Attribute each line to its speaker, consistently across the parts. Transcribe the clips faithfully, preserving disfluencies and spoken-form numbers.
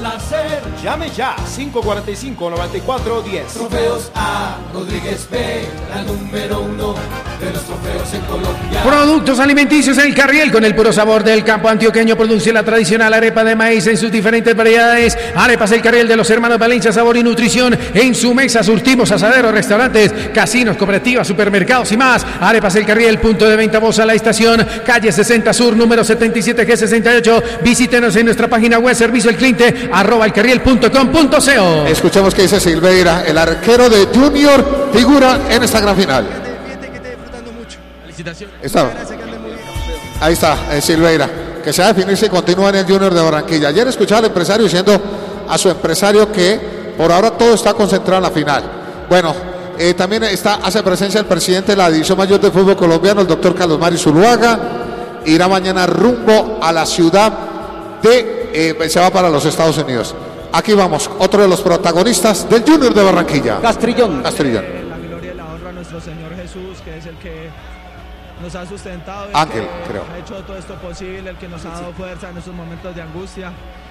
Speaker 1: placer. Llame ya, cinco cuatro cinco, nueve cuatro uno cero.
Speaker 2: Trofeos A. Rodríguez B, la número uno de los trofeos en Colombia.
Speaker 3: Productos alimenticios El Carriel, con el puro sabor del campo antioqueño, produce la tradicional arepa de maíz en sus diferentes variedades. Arepas El Carriel de los hermanos Valencia, sabor y nutrición en su mesa. Surtimos asaderos, restaurantes, casinos, cooperativas, supermercados y más. Arepas El Carriel, punto de venta Voz a la estación, calle sesenta Sur, número setenta y siete G sesenta y ocho. Visítenos en nuestra página web, servicio al cliente, arroba elcarriel punto com punto co.
Speaker 4: Escuchemos qué dice Silveira, el arquero de Junior, figura en esta gran final. Está. Ahí está, eh, Silveira, que se va a definir si continúa en el Junior de Barranquilla. Ayer escuchaba al empresario diciendo a su empresario que por ahora todo está concentrado en la final. Bueno, eh, también está, hace presencia el presidente de la División Mayor de Fútbol Colombiano, el doctor Carlos Mario Zuluaga. Irá mañana rumbo a la ciudad de, eh, se va para los Estados Unidos. Aquí vamos, otro de los protagonistas del Junior de Barranquilla.
Speaker 5: Castrillón.
Speaker 4: Castrillón.
Speaker 6: La gloria y la honra a nuestro Señor Jesús, que es el que nos ha sustentado, el
Speaker 4: Ángel,
Speaker 6: que
Speaker 4: creo.
Speaker 6: ha hecho todo esto posible, el que nos ha dado fuerza en estos momentos de angustia.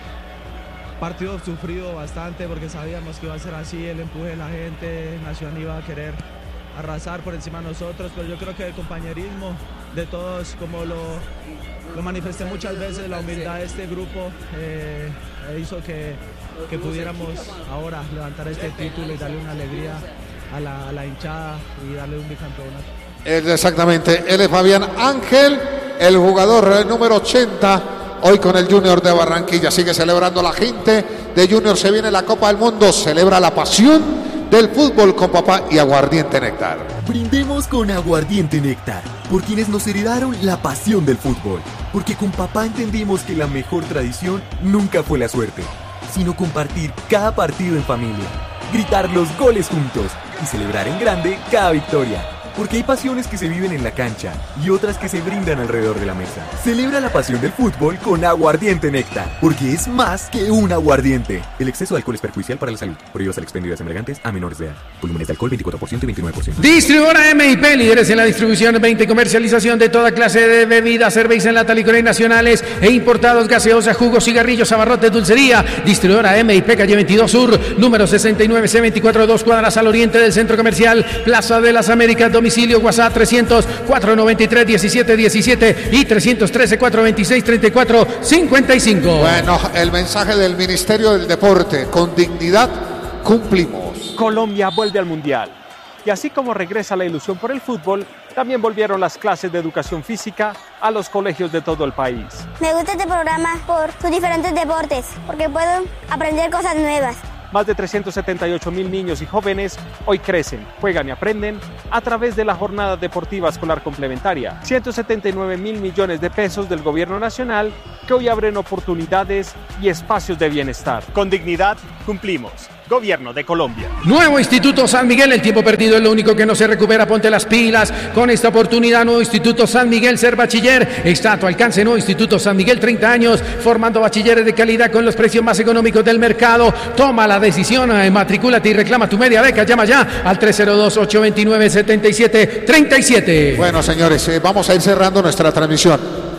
Speaker 6: Partido sufrido bastante porque sabíamos que iba a ser así, el empuje de la gente, Nacional iba a querer arrasar por encima de nosotros, pero yo creo que el compañerismo de todos, como lo, lo manifesté muchas veces, la humildad de este grupo eh, hizo que, que pudiéramos ahora levantar este título y darle una alegría a la, a la hinchada y darle un bicampeonato.
Speaker 4: Exactamente, él es Fabián Ángel, el jugador número ochenta, hoy con el Junior de Barranquilla. Sigue celebrando la gente de Junior, se viene la Copa del Mundo, celebra la pasión del fútbol con papá y Aguardiente Néctar.
Speaker 7: Brindemos con Aguardiente Néctar, por quienes nos heredaron la pasión del fútbol, porque con papá entendimos que la mejor tradición nunca fue la suerte, sino compartir cada partido en familia, gritar los goles juntos y celebrar en grande cada victoria. Porque hay pasiones que se viven en la cancha y otras que se brindan alrededor de la mesa. Celebra la pasión del fútbol con Aguardiente Néctar, porque es más que un aguardiente. El exceso de alcohol es perjudicial para la salud. Prohíbas el expendio de embriagantes a menores de edad. Volúmenes de alcohol veinticuatro por ciento y veintinueve por ciento.
Speaker 3: Distribuidora M I P, líderes en la distribución, venta y comercialización de toda clase de bebidas, cerveza en lata, licores nacionales e importados, gaseosa, jugos, cigarrillos, abarrotes, dulcería. Distribuidora M I P, calle veintidós Sur, número sesenta y nueve C veinticuatro, dos cuadras al oriente del Centro Comercial Plaza de las Américas. Domicilio WhatsApp trescientos, cuatrocientos noventa y tres, diecisiete diecisiete y trescientos trece, cuatrocientos veintiséis, treinta y cuatro cincuenta y cinco.
Speaker 4: Bueno, el mensaje del Ministerio del Deporte, con dignidad cumplimos.
Speaker 8: Colombia vuelve al Mundial. Y así como regresa la ilusión por el fútbol, también volvieron las clases de educación física a los colegios de todo el país.
Speaker 9: Me gusta este programa por sus diferentes deportes, porque puedo aprender cosas nuevas.
Speaker 8: Más de trescientos setenta y ocho mil niños y jóvenes hoy crecen, juegan y aprenden a través de la Jornada Deportiva Escolar Complementaria. ciento setenta y nueve mil millones de pesos del Gobierno Nacional que hoy abren oportunidades y espacios de bienestar. Con dignidad cumplimos. Gobierno de Colombia.
Speaker 3: Nuevo Instituto San Miguel, el tiempo perdido es lo único que no se recupera, ponte las pilas con esta oportunidad. Nuevo Instituto San Miguel, ser bachiller está a tu alcance. Nuevo Instituto San Miguel, treinta años formando bachilleres de calidad con los precios más económicos del mercado. Toma la decisión, matricúlate y reclama tu media beca. Llama ya al tres cero dos, ocho dos nueve, siete siete tres siete.
Speaker 4: Bueno, señores, eh, vamos a ir cerrando nuestra transmisión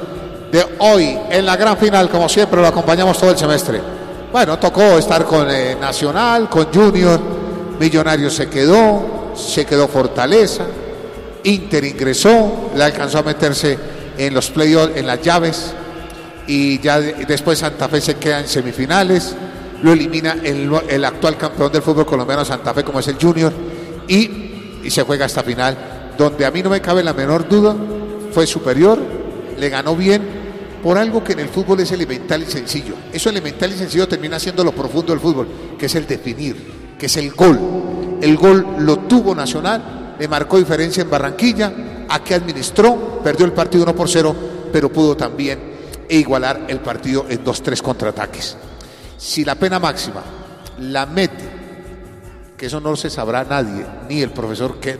Speaker 4: de hoy en la gran final. Como siempre, lo acompañamos todo el semestre. Bueno, tocó estar con eh, Nacional, con Junior, Millonarios se quedó, se quedó Fortaleza, Inter ingresó, le alcanzó a meterse en los playoffs, en las llaves, y ya de, después Santa Fe se queda en semifinales, lo elimina el, el actual campeón del fútbol colombiano Santa Fe, como es el Junior, y, y se juega esta final, donde a mí no me cabe la menor duda, fue superior, le ganó bien, por algo que en el fútbol es elemental y sencillo. Eso elemental y sencillo termina siendo lo profundo del fútbol, que es el definir, que es el gol. El gol lo tuvo Nacional, le marcó diferencia en Barranquilla, aquí administró, perdió el partido uno por cero, pero pudo también igualar el partido en dos tres contraataques. Si la pena máxima la mete, que eso no se sabrá nadie, ni el profesor Kent,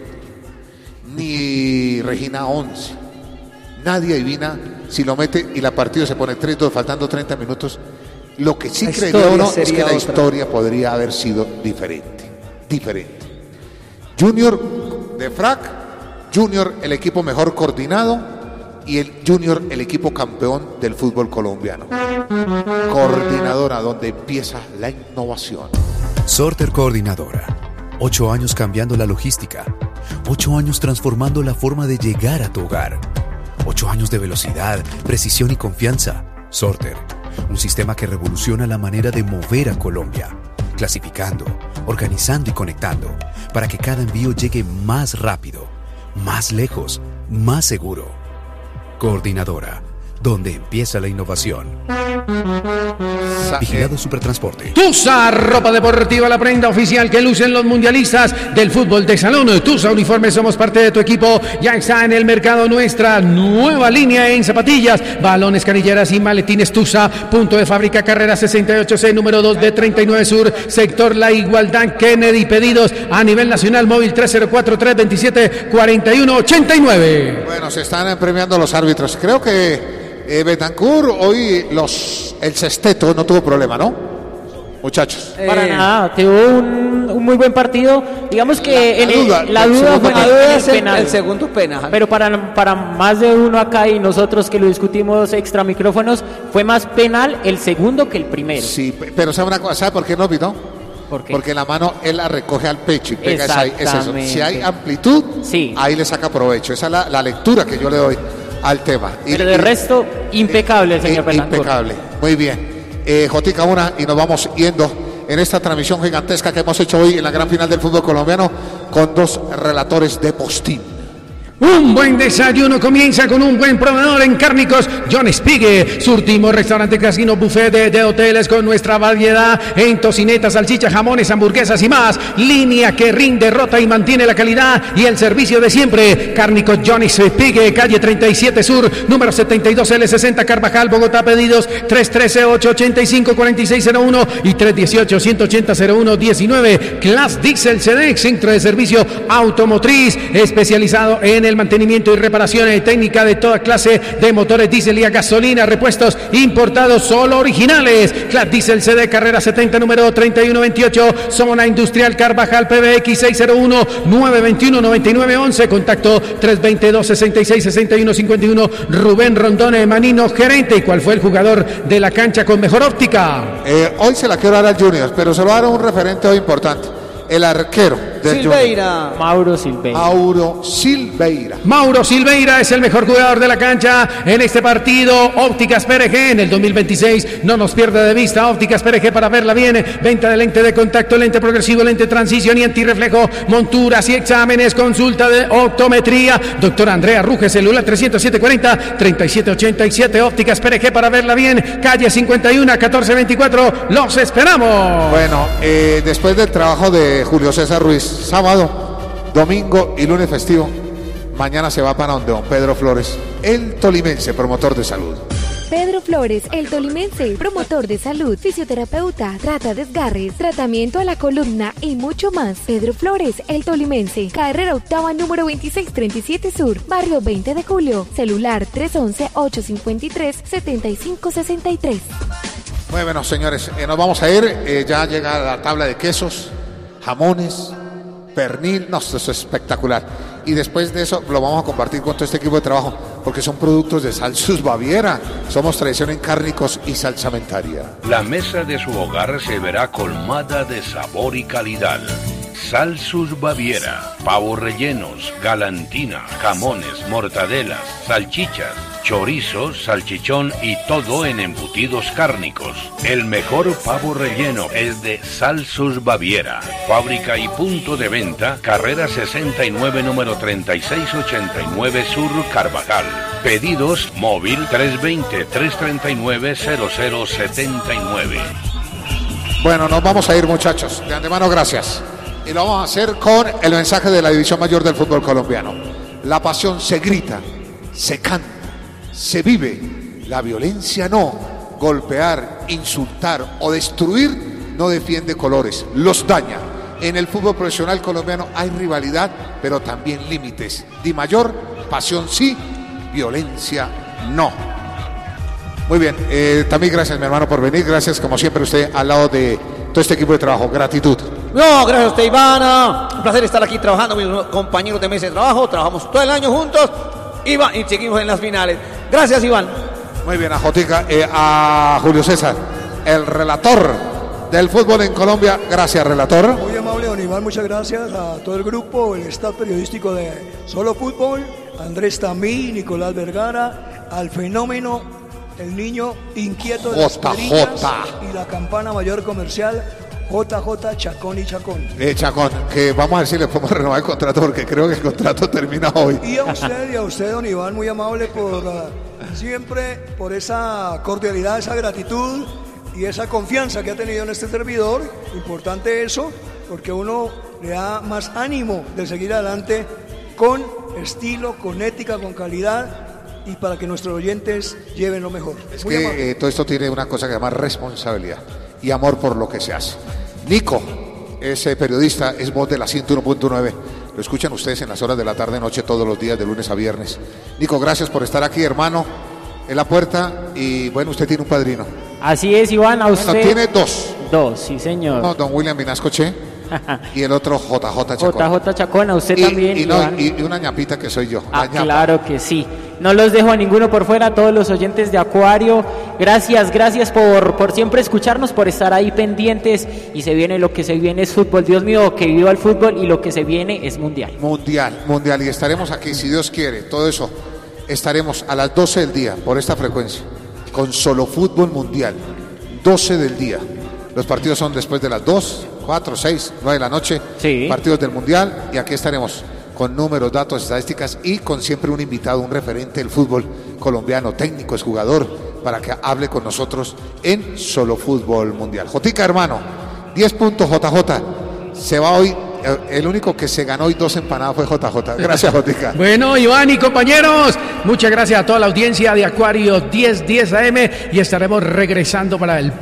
Speaker 4: ni Regina Once, nadie adivina si lo mete y la partida se pone tres dos faltando treinta minutos. Lo que sí creería uno es que la otra. historia podría haber sido diferente. Diferente. Junior de Frac, Junior el equipo mejor coordinado, y el Junior el equipo campeón del fútbol colombiano. Coordinadora, donde empieza la innovación.
Speaker 5: Sorter Coordinadora. Ocho años cambiando la logística. Ocho años transformando la forma de llegar a tu hogar. Ocho años de velocidad, precisión y confianza. Sorter. Un sistema que revoluciona la manera de mover a Colombia. Clasificando, organizando y conectando. Para que cada envío llegue más rápido, más lejos, más seguro. Coordinadora, donde empieza la innovación. Vigilado Supertransporte.
Speaker 3: Tusa, ropa deportiva, la prenda oficial que lucen los mundialistas del fútbol de salón. Tusa Uniformes, somos parte de tu equipo. Ya está en el mercado nuestra nueva línea en zapatillas, balones, canilleras y maletines. Tusa, punto de fábrica, carrera sesenta y ocho C, número dos de treinta y nueve Sur, sector La Igualdad, Kennedy. Pedidos a nivel nacional, móvil tres cero cuatro, tres veintisiete, cuarenta y uno ochenta y nueve.
Speaker 4: Bueno, se están premiando los árbitros. Creo que Eh, Betancur, hoy los el sexteto no tuvo problema, ¿no? Muchachos.
Speaker 10: Eh, Para nada, tuvo un, un muy buen partido. Digamos que
Speaker 4: la,
Speaker 10: en
Speaker 4: la duda,
Speaker 10: el, la duda fue
Speaker 11: la duda es el,
Speaker 10: penal.
Speaker 11: el segundo penal.
Speaker 10: Pero para, para más de uno acá y nosotros que lo discutimos extra micrófonos, fue más penal el segundo que el primero.
Speaker 4: Sí, pero ¿sabe una cosa? ¿Sabe por qué no pitó?
Speaker 10: ¿Por qué?
Speaker 4: Porque la mano él la recoge al pecho y pega esa, es eso. Si hay amplitud,
Speaker 10: sí,
Speaker 4: ahí le saca provecho. Esa es la, la lectura que yo le doy al tema.
Speaker 10: Pero y, de resto, impecable el señor Betancur.
Speaker 4: Impecable, muy bien. Eh, Jotica, una, y nos vamos yendo en esta transmisión gigantesca que hemos hecho hoy en la gran final del fútbol colombiano con dos relatores de postín.
Speaker 3: Un buen desayuno comienza con un buen proveedor en Cárnicos, John Spigue. Surtimos restaurante, casino, buffet de, de hoteles con nuestra variedad en tocinetas, salchichas, jamones, hamburguesas y más. Línea que rinde, rota y mantiene la calidad y el servicio de siempre. Cárnicos, John Spigue, calle treinta y siete Sur, número setenta y dos L sesenta, Carvajal, Bogotá. Pedidos tres uno tres, ocho ocho cinco, cuatro seis cero uno y tres uno ocho, uno ocho cero, cero uno diecinueve. Class Diesel C D X, centro de servicio automotriz especializado en el mantenimiento y reparación técnica de toda clase de motores diésel y a gasolina, repuestos importados, solo originales. Class Diesel C D, carrera setenta, número treinta y uno veintiocho, zona industrial Carvajal. P B X seis cero uno, nueve dos uno, nueve nueve uno uno, contacto tres dos dos, seis seis, seis uno cinco uno. Rubén Rondón Manino, gerente. ¿Y cuál fue el jugador de la cancha con mejor óptica?
Speaker 4: Eh, hoy se la quiero dar al Junior, pero se lo va a dar un referente hoy importante. El arquero del
Speaker 11: Silveira.
Speaker 10: Junior. Mauro Silveira.
Speaker 4: Mauro Silveira.
Speaker 3: Mauro Silveira es el mejor jugador de la cancha en este partido. Ópticas P R G en el dos mil veintiséis. No nos pierda de vista. Ópticas P R G para verla bien. Venta de lente de contacto, lente progresivo, lente transición y antirreflejo. Monturas y exámenes. Consulta de optometría. Doctor Andrea Ruge, celular trescientos siete cuarenta, treinta y siete ochenta y siete. Ópticas P R G para verla bien. Calle cincuenta y uno, catorce veinticuatro. Los esperamos.
Speaker 4: Bueno, eh, después del trabajo de Julio César Ruiz, sábado, domingo y lunes festivo, mañana se va para donde don Pedro Flores, el tolimense, promotor de salud.
Speaker 12: Pedro Flores, el tolimense, promotor de salud, fisioterapeuta, trata desgarres, tratamiento a la columna y mucho más. Pedro Flores, el tolimense, carrera octava, número veintiséis treinta y siete Sur, barrio veinte de Julio, celular tres once, ocho cincuenta y tres, setenta y cinco sesenta y tres.
Speaker 4: Muy bueno, señores, eh, nos vamos a ir, eh, ya llega la tabla de quesos, jamones, pernil, no, esto es espectacular. Y después de eso lo vamos a compartir con todo este equipo de trabajo, porque son productos de Salsus Baviera. Somos tradición en cárnicos y salsamentaria.
Speaker 13: La mesa de su hogar se verá colmada de sabor y calidad. Salsus Baviera, pavos rellenos, galantina, jamones, mortadelas, salchichas, chorizos, salchichón y todo en embutidos cárnicos. El mejor pavo relleno es de Salsus Baviera. Fábrica y punto de venta, carrera sesenta y nueve, número treinta y seis ochenta y nueve Sur, Carvajal. Pedidos móvil tres dos cero, tres tres nueve, cero cero siete nueve.
Speaker 4: Bueno, nos vamos a ir, muchachos. De antemano, gracias. Y lo vamos a hacer con el mensaje de la División Mayor del fútbol colombiano. La pasión se grita, se canta, se vive. La violencia no. Golpear, insultar o destruir no defiende colores, los daña. En el fútbol profesional colombiano hay rivalidad, pero también límites. Di Mayor, pasión sí, violencia no. Muy bien, eh, también gracias, mi hermano, por venir. Gracias, como siempre, usted al lado de todo este equipo de trabajo. Gratitud.
Speaker 11: No, gracias a usted, Ivana. Un placer estar aquí trabajando con mis compañeros de mesa de trabajo. Trabajamos todo el año juntos. Iván, y seguimos en las finales. Gracias, Iván.
Speaker 4: Muy bien, a Jotica, eh, a Julio César, el relator del fútbol en Colombia. Gracias, relator.
Speaker 14: Muy amable, don Iván, muchas gracias a todo el grupo, el staff periodístico de Solo Fútbol, Andrés Tamí, Nicolás Vergara, al fenómeno, el niño inquieto de las perillas y la campana mayor comercial, J J Chacón y Chacón.
Speaker 4: Eh, Chacón, que vamos a ver si le podemos renovar el contrato, porque creo que el contrato termina hoy.
Speaker 14: Y a usted y a usted, don Iván, muy amable por uh, siempre, por esa cordialidad, esa gratitud y esa confianza que ha tenido en este servidor. Importante eso, porque uno le da más ánimo de seguir adelante con estilo, con ética, con calidad, y para que nuestros oyentes lleven lo mejor.
Speaker 4: Es
Speaker 14: Muy
Speaker 4: que eh, todo esto tiene una cosa que se llama responsabilidad y amor por lo que se hace. Nico, ese periodista, es voz de la ciento uno punto nueve. Lo escuchan ustedes en las horas de la tarde, noche, todos los días, de lunes a viernes. Nico, gracias por estar aquí, hermano, en la puerta. Y bueno, usted tiene un padrino.
Speaker 10: Así es, Iván, a usted.
Speaker 4: Bueno, tiene dos.
Speaker 10: Dos, sí, señor.
Speaker 4: No, don William Vinascoche y el otro J J Chacón.
Speaker 10: J J Chacón, a usted
Speaker 4: y,
Speaker 10: también,
Speaker 4: y, no,
Speaker 10: Iván.
Speaker 4: y, y una ñapita que soy yo.
Speaker 10: Ah, claro que sí. No los dejo a ninguno por fuera, a todos los oyentes de Acuario. Gracias, gracias por, por siempre escucharnos, por estar ahí pendientes. Y se viene lo que se viene es fútbol. Dios mío, que viva el fútbol, y lo que se viene es mundial.
Speaker 4: Mundial, mundial. Y estaremos aquí, si Dios quiere, todo eso. Estaremos a las doce del día por esta frecuencia, con Solo Fútbol Mundial. doce del día. Los partidos son después de las dos, cuatro, seis, nueve de la noche.
Speaker 10: Sí.
Speaker 4: Partidos del Mundial. Y aquí estaremos con números, datos, estadísticas y con siempre un invitado, un referente del fútbol colombiano, técnico, es jugador, para que hable con nosotros en Solo Fútbol Mundial. Jotica, hermano, diez puntos J J. Se va hoy, el único que se ganó hoy dos empanadas fue J J. Gracias, Jotica.
Speaker 3: Bueno, Iván y compañeros, muchas gracias a toda la audiencia de Acuario diez diez A M, y estaremos regresando para el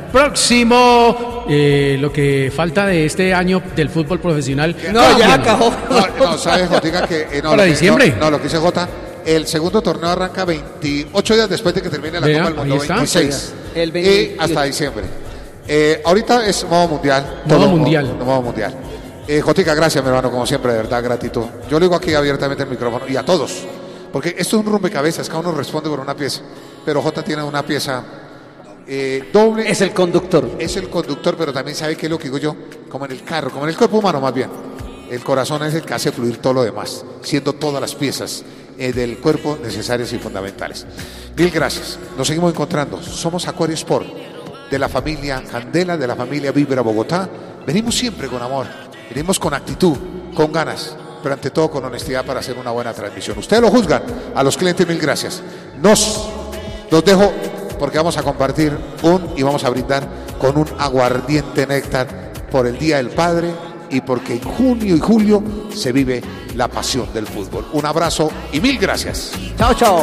Speaker 3: próximo, eh, lo que falta de este año del fútbol profesional.
Speaker 11: No, ya acabó.
Speaker 4: No, no, ¿sabes, Jotica? Que, eh, no,
Speaker 3: para
Speaker 4: lo que,
Speaker 3: diciembre.
Speaker 4: No, no, lo que dice J, el segundo torneo arranca veintiocho días después de que termine la
Speaker 3: Vea,
Speaker 4: Copa del Mundo,
Speaker 3: ahí está.
Speaker 4: veintiséis.
Speaker 11: El veinte
Speaker 4: Y hasta diciembre. Eh, ahorita es modo mundial.
Speaker 3: Modo
Speaker 4: todo,
Speaker 3: mundial.
Speaker 4: Modo, modo mundial. Eh, Jotica, gracias, mi hermano, como siempre, de verdad, gratitud. Yo le digo aquí abiertamente el micrófono y a todos, porque esto es un rompecabezas, cada uno responde por una pieza, pero J tiene una pieza eh, doble.
Speaker 11: Es el conductor.
Speaker 4: Es el conductor, pero también sabe qué es lo que digo yo, como en el carro, como en el cuerpo humano más bien. El corazón es el que hace fluir todo lo demás, siendo todas las piezas eh, del cuerpo necesarias y fundamentales. Mil gracias. Nos seguimos encontrando. Somos Acuario Sport, de la familia Candela, de la familia Vibra Bogotá. Venimos siempre con amor, venimos con actitud, con ganas, pero ante todo con honestidad para hacer una buena transmisión. Ustedes lo juzgan. A los clientes, mil gracias. Nos, los dejo porque vamos a compartir un y vamos a brindar con un aguardiente néctar por el Día del Padre y porque en junio y julio se vive la pasión del fútbol. Un abrazo y mil gracias.
Speaker 11: Chao, chao.